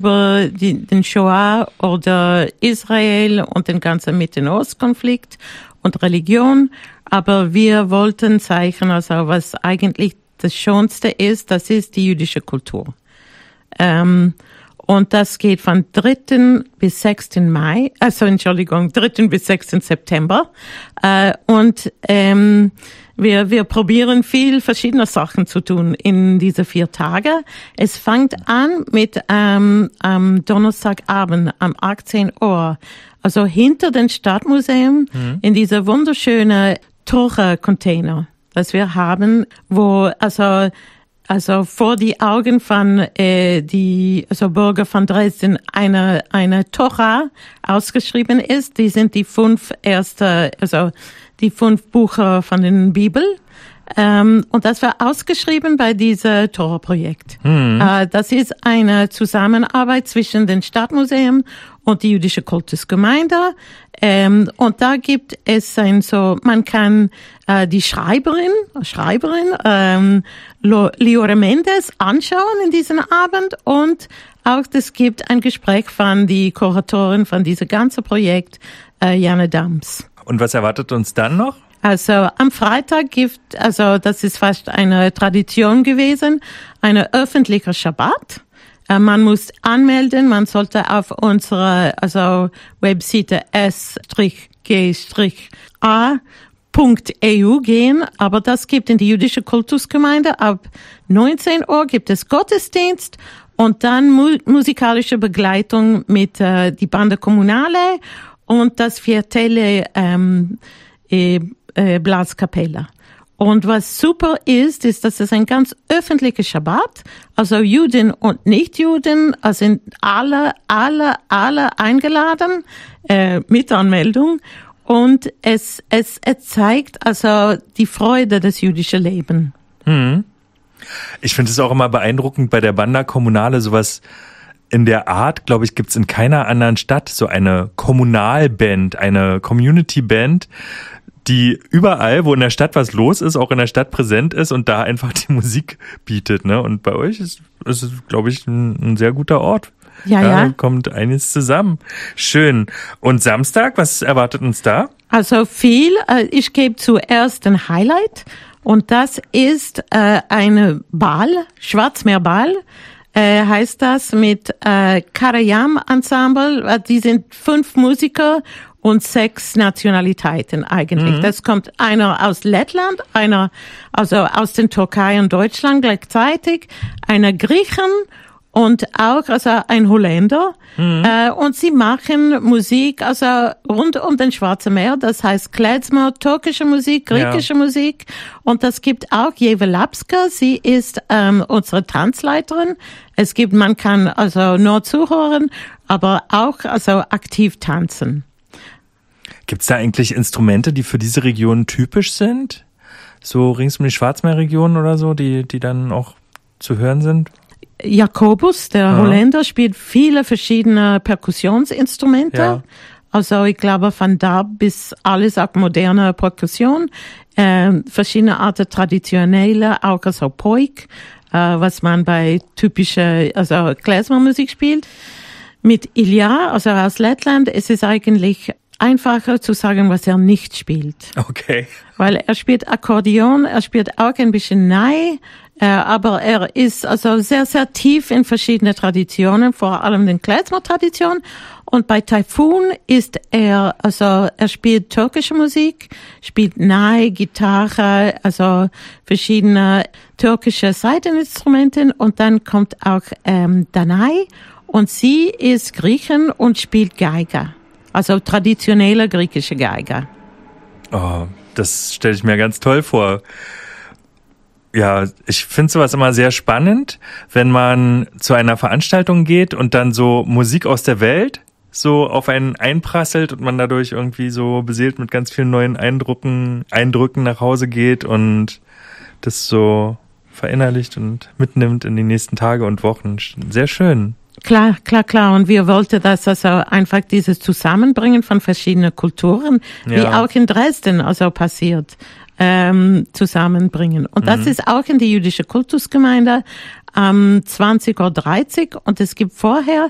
über den Shoah oder Israel und den ganzen Mitten-Ost-Konflikt und Religion. Aber wir wollten zeigen, also was eigentlich das Schönste ist, das ist die jüdische Kultur. Und das geht von 3. bis 6. 3. bis 6. September. Und wir probieren viel verschiedene Sachen zu tun in diese 4 Tage. Es fängt an mit am Donnerstagabend, am 18 Uhr. Also hinter dem Stadtmuseum in dieser wunderschönen Tore-Container, das wir haben, wo also vor die Augen von Bürger von Dresden eine Tora ausgeschrieben ist. Die sind die 5 Bücher von den Bibel. Und das war ausgeschrieben bei diesem Tora-Projekt. Das ist eine Zusammenarbeit zwischen dem Stadtmuseum und die jüdische Kultusgemeinde. Und da gibt es man kann die Schreiberin Liore Mendes anschauen in diesem Abend, und auch es gibt ein Gespräch von die Kuratorin von diesem ganzen Projekt, Janne Dams. Und was erwartet uns dann noch? Also am Freitag das ist fast eine Tradition gewesen, eine öffentliche Schabbat. Man muss anmelden, man sollte auf unsere Webseite s-g-a.eu gehen, aber das gibt in die jüdische Kultusgemeinde. Ab 19 Uhr gibt es Gottesdienst und dann musikalische Begleitung mit die Bande Kommunale und das Viertelle Blaskapelle. Und was super ist, dass es ein ganz öffentlicher Schabbat, also Juden und Nichtjuden, sind alle eingeladen, mit Anmeldung. Und es zeigt die Freude des jüdischen Lebens. Ich finde es auch immer beeindruckend bei der Banda Kommunale, sowas in der Art, glaube ich, gibt's in keiner anderen Stadt so eine Kommunalband, eine Community-Band, die überall, wo in der Stadt was los ist, auch in der Stadt präsent ist und da einfach die Musik bietet, ne? Und bei euch ist es, glaube ich, ein sehr guter Ort. Ja. Da kommt einiges zusammen. Schön. Und Samstag, was erwartet uns da? Also viel. Ich gebe zuerst ein Highlight, und das ist eine Ball, Schwarzmeerball, heißt das, mit Karayam Ensemble. Die sind 5 Musiker und 6 Nationalitäten eigentlich. Das kommt einer aus Lettland, einer aus den Türkei und Deutschland gleichzeitig, einer Griechen und auch ein Holländer. Und sie machen Musik rund um den Schwarzen Meer, das heißt Klezmer, türkische Musik, griechische Musik, und das gibt auch Jeve Lapska, sie ist unsere Tanzleiterin. Man kann nur zuhören, aber auch aktiv tanzen. Gibt's da eigentlich Instrumente, die für diese Region typisch sind? So rings um die Schwarzmeerregion oder so, die dann auch zu hören sind? Jakobus, der Holländer, spielt viele verschiedene Perkussionsinstrumente. Ja. Ich glaube, von da bis alles auch moderne Perkussion, verschiedene Arten traditionelle, auch Poik, was man bei typischer, Klezmermusik spielt. Mit Ilja, aus Lettland, es ist eigentlich einfacher zu sagen, was er nicht spielt. Okay. Weil er spielt Akkordeon, er spielt auch ein bisschen Nai, aber er ist sehr, sehr tief in verschiedene Traditionen, vor allem den Klezmer-Tradition. Und bei Taifun ist er spielt türkische Musik, spielt Nai, Gitarre, verschiedene türkische Saiteninstrumente, und dann kommt auch Danai, und sie ist Griechin und spielt Geige. Traditionelle griechische Geige. Oh, das stelle ich mir ganz toll vor. Ja, ich finde sowas immer sehr spannend, wenn man zu einer Veranstaltung geht und dann so Musik aus der Welt so auf einen einprasselt und man dadurch irgendwie so beseelt mit ganz vielen neuen Eindrücken nach Hause geht und das so verinnerlicht und mitnimmt in die nächsten Tage und Wochen. Sehr schön. Klar. Und wir wollten das einfach dieses Zusammenbringen von verschiedenen Kulturen, wie auch in Dresden passiert, zusammenbringen. Und das ist auch in die jüdische Kultusgemeinde 20:30 Uhr, und es gibt vorher